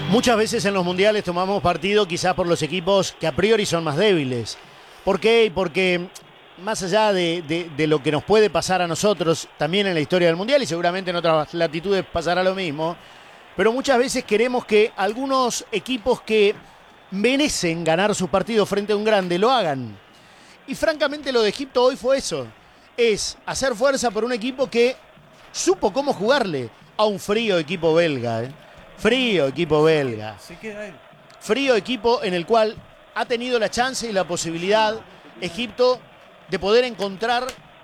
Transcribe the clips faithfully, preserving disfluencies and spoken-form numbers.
Muchas veces en los mundiales tomamos partido quizás por los equipos que a priori son más débiles. ¿Por qué? Porque más allá de, de, de lo que nos puede pasar a nosotros también en la historia del mundial, y seguramente en otras latitudes pasará lo mismo, pero muchas veces queremos que algunos equipos que merecen ganar sus partidos frente a un grande lo hagan. Y francamente lo de Egipto hoy fue eso. Es hacer fuerza por un equipo que supo cómo jugarle a un frío equipo belga, ¿eh? Frío equipo belga. Frío equipo en el cual ha tenido la chance y la posibilidad Egipto de poder encontrar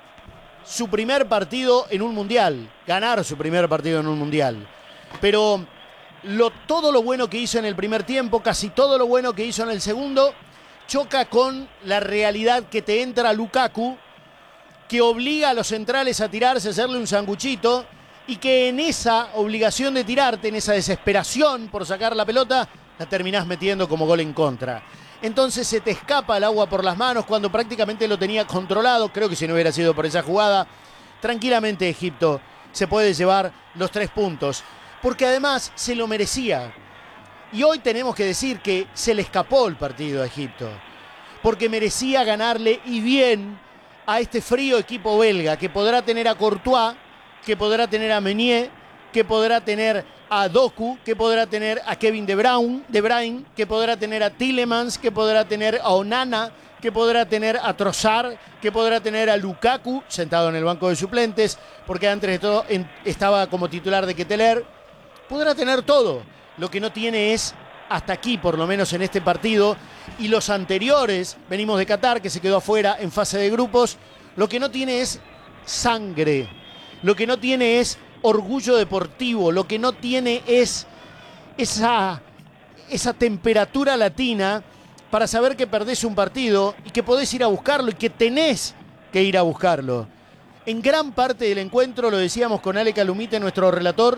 su primer partido en un mundial, ganar su primer partido en un mundial. Pero lo, todo lo bueno que hizo en el primer tiempo, casi todo lo bueno que hizo en el segundo, choca con la realidad que te entra Lukaku, que obliga a los centrales a tirarse, a hacerle un sanguchito, y que en esa obligación de tirarte, en esa desesperación por sacar la pelota, la terminás metiendo como gol en contra. Entonces se te escapa el agua por las manos cuando prácticamente lo tenía controlado. Creo que si no hubiera sido por esa jugada, tranquilamente Egipto se puede llevar los tres puntos, porque además se lo merecía. Y hoy tenemos que decir que se le escapó el partido a Egipto, porque merecía ganarle y bien a este frío equipo belga, que podrá tener a Courtois, que podrá tener a Meunier, que podrá tener a Doku, que podrá tener a Kevin De Bruyne, De Bruyne, que podrá tener a Tielemans, que podrá tener a Onana, que podrá tener a Trossard, que podrá tener a Lukaku, sentado en el banco de suplentes, porque antes de todo en, estaba como titular de Ketelaere. Podrá tener todo. Lo que no tiene es, hasta aquí por lo menos en este partido, y los anteriores, venimos de Qatar, que se quedó afuera en fase de grupos, lo que no tiene es sangre. Lo que no tiene es orgullo deportivo, lo que no tiene es esa, esa temperatura latina para saber que perdés un partido y que podés ir a buscarlo y que tenés que ir a buscarlo. En gran parte del encuentro, lo decíamos con Ale Calumite, nuestro relator,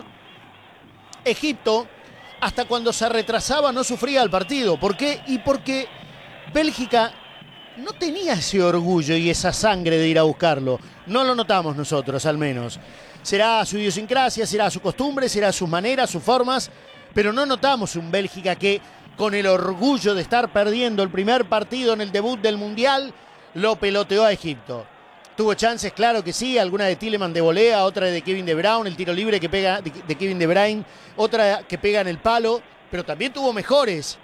Egipto, hasta cuando se retrasaba, no sufría el partido. ¿Por qué? Y porque Bélgica no tenía ese orgullo y esa sangre de ir a buscarlo. No lo notamos nosotros, al menos. Será su idiosincrasia, será su costumbre, será sus maneras, sus formas, pero no notamos un Bélgica que, con el orgullo de estar perdiendo el primer partido en el debut del Mundial, lo peloteó a Egipto. Tuvo chances, claro que sí, alguna de Tielemans de volea, otra de Kevin De Bruyne, el tiro libre que pega de, de Kevin De Bruyne, otra que pega en el palo, pero también tuvo mejores,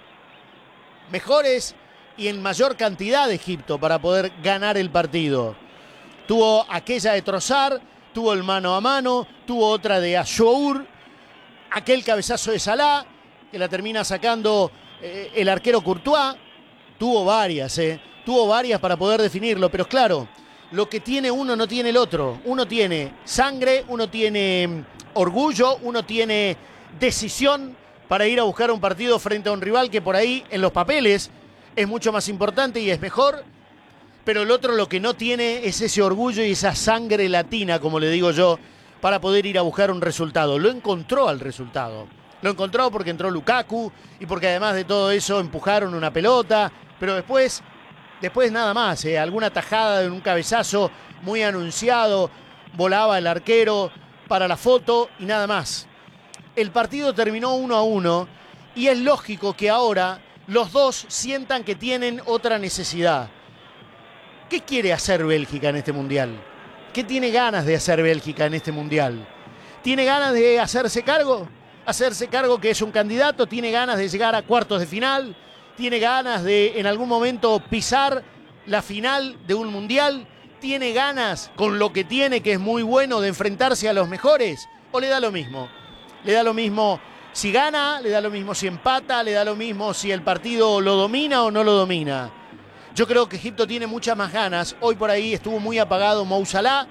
mejores y en mayor cantidad de Egipto para poder ganar el partido. Tuvo aquella de Trossard, tuvo el mano a mano, tuvo otra de Achour, aquel cabezazo de Salah, que la termina sacando eh, el arquero Courtois. Tuvo varias, eh, tuvo varias para poder definirlo, pero claro, lo que tiene uno no tiene el otro. Uno tiene sangre, uno tiene orgullo, uno tiene decisión para ir a buscar un partido frente a un rival que por ahí en los papeles es mucho más importante y es mejor, pero el otro lo que no tiene es ese orgullo y esa sangre latina, como le digo yo, para poder ir a buscar un resultado. Lo encontró al resultado. Lo encontró porque entró Lukaku y porque además de todo eso empujaron una pelota, pero después, después nada más, ¿eh? Alguna tajada de un cabezazo muy anunciado, volaba el arquero para la foto y nada más. El partido terminó uno a uno y es lógico que ahora los dos sientan que tienen otra necesidad. ¿Qué quiere hacer Bélgica en este mundial? ¿Qué tiene ganas de hacer Bélgica en este mundial? ¿Tiene ganas de hacerse cargo? Hacerse cargo que es un candidato, tiene ganas de llegar a cuartos de final, tiene ganas de en algún momento pisar la final de un mundial, tiene ganas con lo que tiene, que es muy bueno, de enfrentarse a los mejores, o le da lo mismo. Le da lo mismo si gana, le da lo mismo si empata, le da lo mismo si el partido lo domina o no lo domina. Yo creo que Egipto tiene muchas más ganas. Hoy por ahí estuvo muy apagado Mo Salah,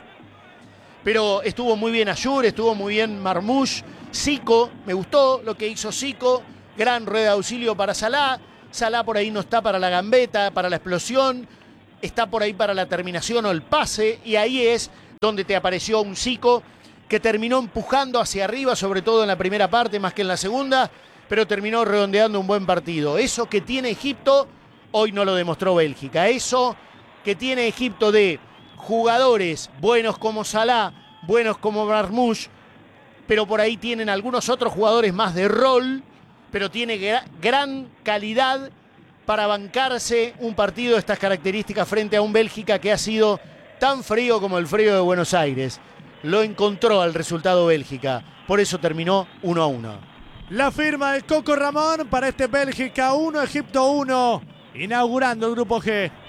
pero estuvo muy bien Achour, estuvo muy bien Marmoush, Zico, me gustó lo que hizo Zico, gran rueda de auxilio para Salah. Salah por ahí no está para la gambeta, para la explosión, está por ahí para la terminación o el pase, y ahí es donde te apareció un Zico que terminó empujando hacia arriba, sobre todo en la primera parte más que en la segunda, pero terminó redondeando un buen partido. Eso que tiene Egipto hoy no lo demostró Bélgica. Eso que tiene Egipto de jugadores buenos como Salah, buenos como Marmoush, pero por ahí tienen algunos otros jugadores más de rol, pero tiene gra- gran calidad para bancarse un partido de estas características frente a un Bélgica que ha sido tan frío como el frío de Buenos Aires. Lo encontró al resultado Bélgica, por eso terminó uno a uno. La firma del Coco Ramón para este Bélgica uno, Egipto uno, inaugurando el grupo G.